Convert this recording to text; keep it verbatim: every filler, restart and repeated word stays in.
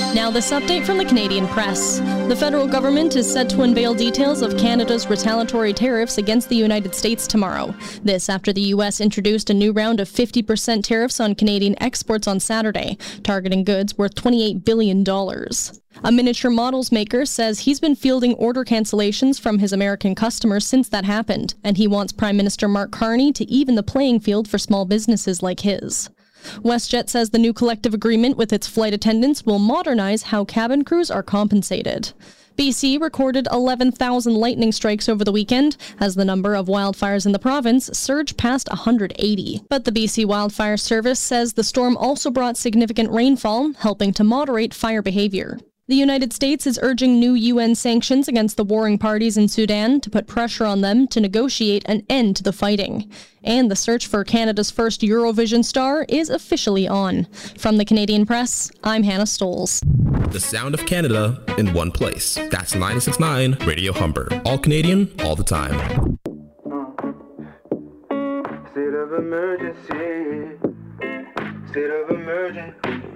Now this update from the Canadian Press. The federal government is set to unveil details of Canada's retaliatory tariffs against the United States tomorrow. This after the U S introduced a new round of fifty percent tariffs on Canadian exports on Saturday, targeting goods worth twenty-eight billion dollars. A miniature models maker says he's been fielding order cancellations from his American customers since that happened, and he wants Prime Minister Mark Carney to even the playing field for small businesses like his. WestJet says the new collective agreement with its flight attendants will modernize how cabin crews are compensated. B C recorded eleven thousand lightning strikes over the weekend as the number of wildfires in the province surged past one hundred eighty. But the B C Wildfire Service says the storm also brought significant rainfall, helping to moderate fire behavior. The United States is urging new U N sanctions against the warring parties in Sudan to put pressure on them to negotiate an end to the fighting. And the search for Canada's first Eurovision star is officially on. From the Canadian Press, I'm Hannah Stoles. The sound of Canada in one place. That's ninety-six point nine Radio Humber. All Canadian, all the time. State of emergency. State of emergency.